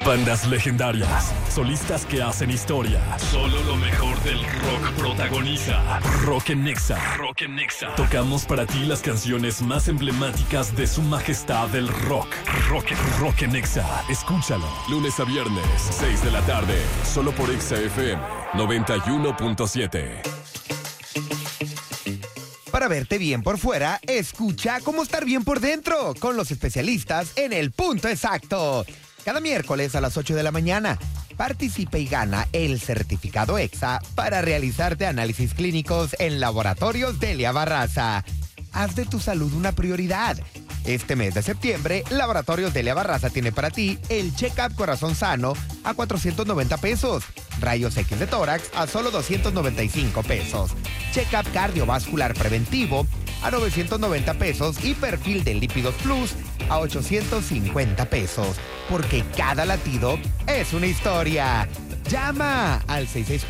Bandas legendarias, solistas que hacen historia. Solo lo mejor del rock protagoniza Rock en Nexa. Rock en Nexa. Tocamos para ti las canciones más emblemáticas de su majestad del rock. Rock en Nexa. Escúchalo. Lunes a viernes, 6 de la tarde. Solo por Exa FM 91.7. Para verte bien por fuera, escucha cómo estar bien por dentro con los especialistas en El Punto Exacto. Cada miércoles a las 8 de la mañana, participa y gana el certificado EXA para realizarte análisis clínicos en Laboratorios Delia Barraza. Haz de tu salud una prioridad. Este mes de septiembre, Laboratorios Delia Barraza tiene para ti el check-up corazón sano a 490 pesos, rayos X de tórax a solo 295 pesos, check-up cardiovascular preventivo a 990 pesos y perfil de lípidos plus a 850 pesos, porque cada latido es una historia. Llama al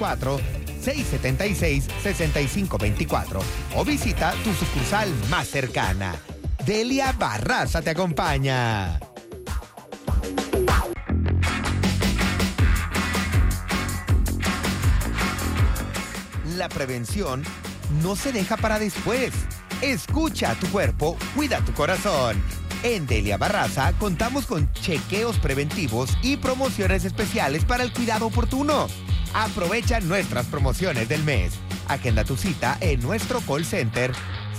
664-676-6524 o visita tu sucursal más cercana. Delia Barraza te acompaña. La prevención no se deja para después. Escucha a tu cuerpo, cuida tu corazón. En Delia Barraza contamos con chequeos preventivos y promociones especiales para el cuidado oportuno. Aprovecha nuestras promociones del mes. Agenda tu cita en nuestro call center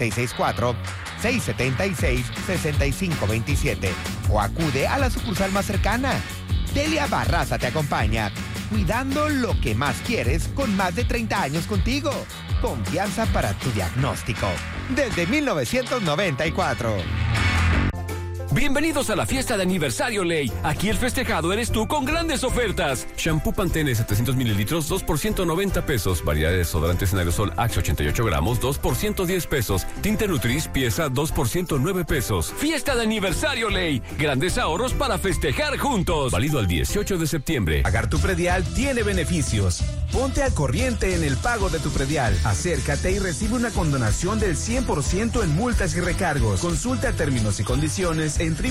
664-676-6527 o acude a la sucursal más cercana. Delia Barraza te acompaña, cuidando lo que más quieres con más de 30 años contigo. Confianza para tu diagnóstico. Desde 1994. Bienvenidos a la fiesta de aniversario Ley. Aquí el festejado eres tú con grandes ofertas. Shampoo Pantene 700 mililitros, 2 por 190 pesos. Variedad de desodorantes en aerosol Axe 88 gramos, 2 por 110 pesos. Tinte Nutris, pieza 2 por 109 pesos. Fiesta de aniversario Ley. Grandes ahorros para festejar juntos. Válido al 18 de septiembre. Pagar tu predial tiene beneficios. Ponte al corriente en el pago de tu predial. Acércate y recibe una condonación del 100% en multas y recargos. Consulta términos y condiciones en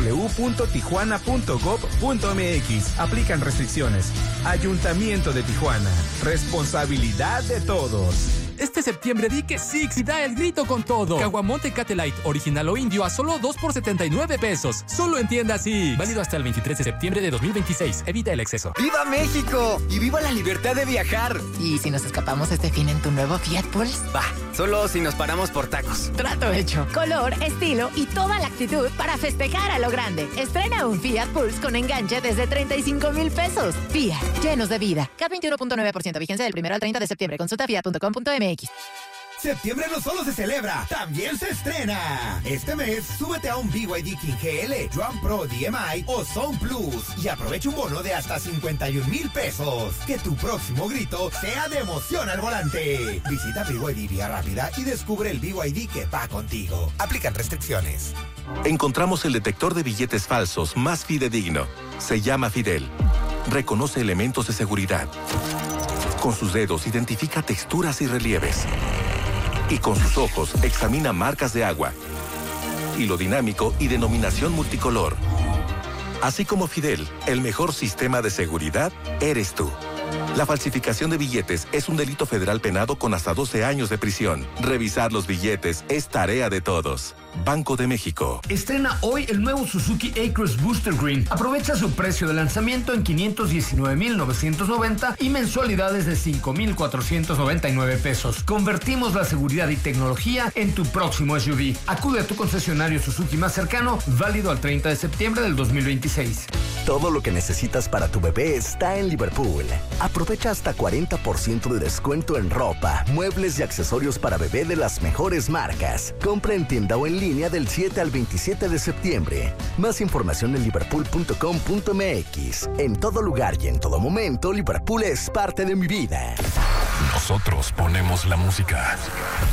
www.tijuana.gov.mx. Aplican restricciones. Ayuntamiento de Tijuana. Responsabilidad de todos. Este septiembre di que sí y da el grito con todo. Caguamón Tecate Light, original o indio a solo 2 por 79 pesos. Solo en tiendas Six. Válido hasta el 23 de septiembre de 2026. Evita el exceso. ¡Viva México! ¡Y viva la libertad de viajar! ¿Y si nos escapamos este fin en tu nuevo Fiat Pulse? Va, solo si nos paramos por tacos. Trato hecho. Color, estilo y toda la actitud para festejar a lo grande. Estrena un Fiat Pulse con enganche desde 35,000 pesos. Fiat, llenos de vida. CAT 21.9%, vigencia del 1 al 30 de septiembre. Consulta fiat.com.mx. Septiembre no solo se celebra, también se estrena. Este mes, súbete a un BYD King GL, Drum Pro DMI o Zone Plus y aprovecha un bono de hasta 51,000 pesos. Que tu próximo grito sea de emoción al volante. Visita BYD Vía Rápida y descubre el BYD que va contigo. Aplican restricciones. Encontramos el detector de billetes falsos más fidedigno. Se llama Fidel. Reconoce elementos de seguridad. Con sus dedos identifica texturas y relieves. Y con sus ojos examina marcas de agua. Hilo dinámico y denominación multicolor. Así como Fidel, el mejor sistema de seguridad eres tú. La falsificación de billetes es un delito federal penado con hasta 12 años de prisión. Revisar los billetes es tarea de todos. Banco de México. Estrena hoy el nuevo Suzuki A-Cross Booster Green. Aprovecha su precio de lanzamiento en 519,990 y mensualidades de 5,499 pesos. Convertimos la seguridad y tecnología en tu próximo SUV. Acude a tu concesionario Suzuki más cercano, válido al 30 de septiembre del 2026. Todo lo que necesitas para tu bebé está en Liverpool. Aprovecha hasta 40% de descuento en ropa, muebles y accesorios para bebé de las mejores marcas. Compra en tienda o en línea del 7 al 27 de septiembre. Más información en liverpool.com.mx. En todo lugar y en todo momento, Liverpool es parte de mi vida. Nosotros ponemos la música.